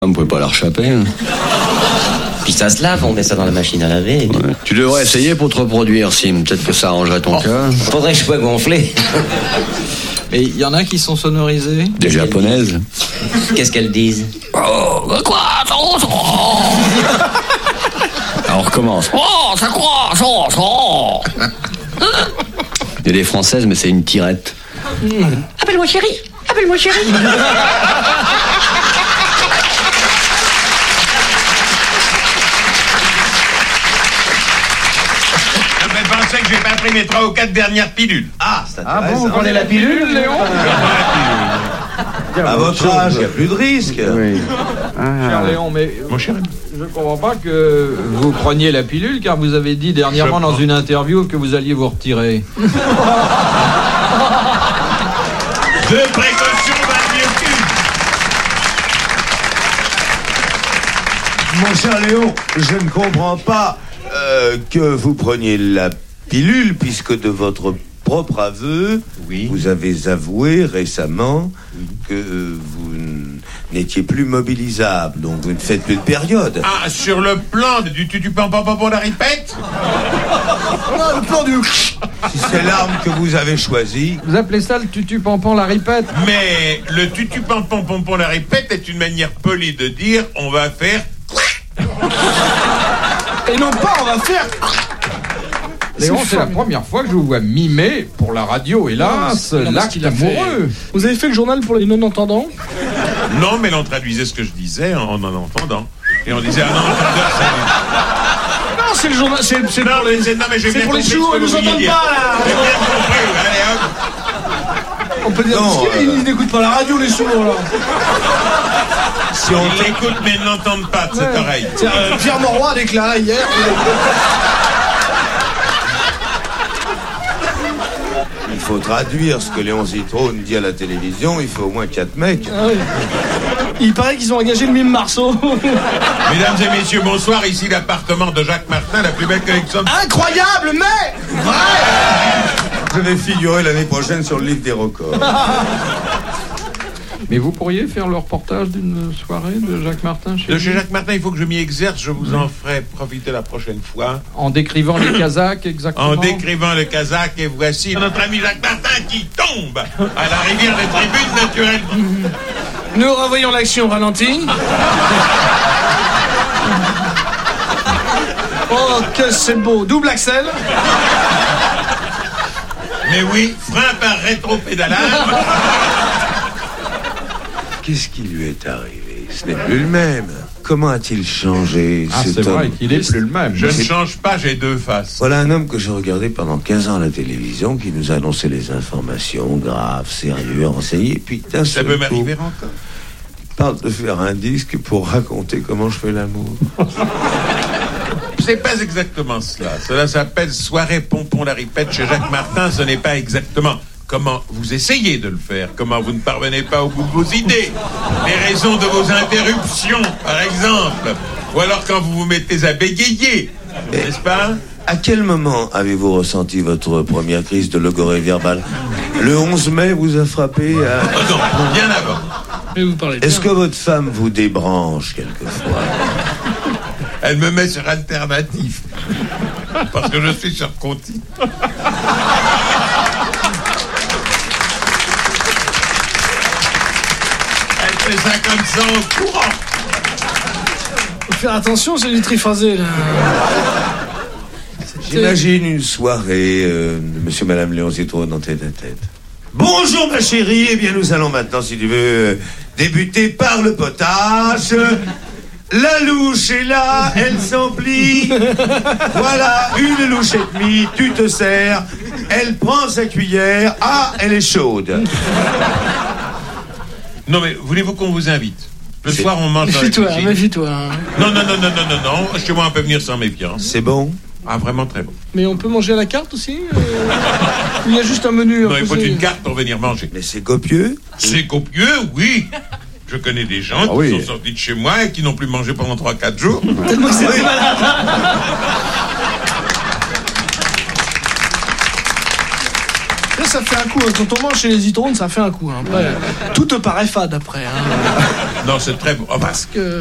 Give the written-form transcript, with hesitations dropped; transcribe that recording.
On ne pouvait pas la rechapper. Hein. Puis ça se lave, on met ça dans la machine à laver. Ouais. Tu devrais essayer pour te reproduire, Sim. Peut-être que ça arrangerait ton cas. Faudrait que je sois gonflé. Et il y en a qui sont sonorisés. Des japonaises. Qu'est-ce qu'elles disent? Oh, quoi? Alors on recommence. Oh, ça quoi? Il y a des françaises, mais c'est une tirette. Appelle-moi chérie. Appelle-moi chérie. Je pensais que j'ai pas pris mes 3 ou 4 dernières pilules. Ah, c'est intéressant. Ah bon, vous prenez la pilule, Léon? À votre âge, il n'y a plus de risque. Oui. Cher Léon, mais Mon cher ami. je ne comprends pas que vous preniez la pilule, car vous avez dit dernièrement dans une interview que vous alliez vous retirer. De précaution valent mieux qu'une. Mon cher Léon, je ne comprends pas que vous preniez la pilule, puisque de votre propre aveu, Oui. vous avez avoué récemment que vous n'étiez plus mobilisable, donc vous ne faites plus de période. Ah, sur le plan du tutu-pam-pam-pam, la répète? Le plan du... Si c'est l'arme que vous avez choisie... Vous appelez ça le tutu-pampan la ripette? Mais le tutu-pam-pam-pam, la répète est une manière polie de dire on va faire... Et non pas, on va faire... Léon, c'est la première fois que je vous vois mimer pour la radio, hélas, l'acte amoureux. Vous avez fait le journal pour les non-entendants? Non, mais l'on traduisait ce que je disais en entendant. Et on disait, ah non, entendeur, ça... Non, c'est le journal, c'est Non, pour les... mais j'ai C'est bien pour les compris choux, ce que ils nous vous vouliez entendent dire. pas, là. J'ai bien compris, allez hop. On peut dire Non, ils n'écoutent pas la radio, les sourds, là. Si on Ils l'écoutent, mais ils n'entendent pas de cette oreille. Tiens, Pierre Mauroy a déclaré hier... Il faut traduire ce que Léon Zitrone dit à la télévision, il faut au moins 4 mecs. Ah oui. Il paraît qu'ils ont engagé le mime Marceau. Mesdames et messieurs, bonsoir. Ici l'appartement de Jacques Martin, la plus belle collection de... Incroyable, mais... Je vais figurer l'année prochaine sur le livre des records. Mais vous pourriez faire le reportage d'une soirée de Jacques Martin De chez Jacques Martin, il faut que je m'y exerce. Je vous en ferai profiter la prochaine fois. En décrivant les Kazakhs, exactement. En décrivant le Kazakh, et voici notre ami Jacques Martin qui tombe à la rivière des tribunes naturelles. Nous revoyons l'action ralentie. Oh, que c'est beau. Double Axel. Mais oui, frein par rétro-pédalage. Qu'est-ce qui lui est arrivé? Ce n'est plus le même. Comment a-t-il changé, Ah, cet c'est vrai homme? qu'il est plus le même. Je ne change pas, j'ai 2 faces. Voilà un homme que j'ai regardé pendant 15 ans à la télévision, qui nous annonçait les informations graves, sérieux, renseignées, et puis d'un Ça seul peut coup, m'arriver encore. il parle de faire un disque pour raconter comment je fais l'amour. C'est pas exactement cela. Cela s'appelle Soirée Pompon la ripette chez Jacques Martin. Ce n'est pas exactement comment vous essayez de le faire, comment vous ne parvenez pas au bout de vos idées, les raisons de vos interruptions, par exemple, ou alors quand vous vous mettez à bégayer, n'est-ce pas? À quel moment avez-vous ressenti votre première crise de logorrhée verbale? Le 11 mai vous a frappé à... Oh non, bien avant. Mais vous parlez Est-ce que votre femme vous débranche quelquefois? Elle me met sur alternatif, parce que je suis sur Conti. Elle fait ça comme ça au courant. Faut faire attention, c'est du triphasé, là. J'imagine une soirée de monsieur et madame Léon Zitrone en tête-à-tête. Bonjour ma chérie, eh bien nous allons maintenant, si tu veux, débuter par le potage. La louche est là, elle s'emplit. Voilà, une louche et demie, tu te sers. Elle prend sa cuillère. Ah, elle est chaude. Non mais voulez-vous qu'on vous invite? Le soir on mange dans la Méfie-toi, cuisine. méfie-toi. Non. Chez moi on peut venir sans méfiance. C'est bon? Ah vraiment très bon. Mais on peut manger à la carte aussi Il y a juste un menu. Non, il faut une carte pour venir manger. Mais c'est copieux? C'est copieux, oui. Je connais des gens qui sont sortis de chez moi et qui n'ont plus mangé pendant 3-4 jours. Tellement que c'était malade. Ça fait un coup, hein. Quand on mange chez les Zitrones, ça fait un coup. Hein. Après, tout te paraît fade après. Hein. Non, c'est très beau. Enfin, Parce que